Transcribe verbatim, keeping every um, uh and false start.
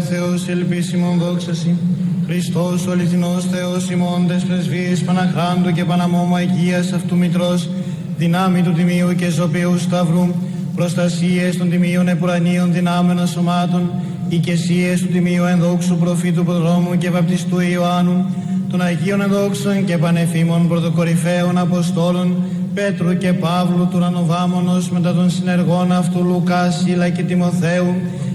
Θεός ελπίσιμον δόξαση. Χριστός ο αληθινός Θεός ημών τες πρεσβείες Παναχράντου και Παναμώμα Αγίας αυτού Μητρός, δυνάμει του Τιμίου και Ζωπίου Σταυρού, προστασίες των Τιμίων Επουρανίων δυνάμεων σωμάτων, οικεσίες του Τιμίου ενδόξου προφήτου Προδρόμου και βαπτιστού Ιωάννου, των Αγίων ενδόξων και πανεφήμων πρωτοκορυφαίων Αποστόλων, Πέτρου και Παύλου του Ρανοβάμωνος, μετά των συνεργών αυτού Λουκά, Σίλα και Τιμοθέου,